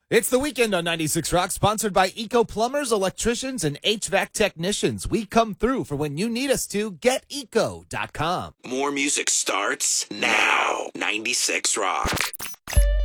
It's the weekend on 96 Rock, sponsored by Eco Plumbers, Electricians, and HVAC Technicians. We come through for when you need us to. GetEco.com. More music starts now. 96 Rock.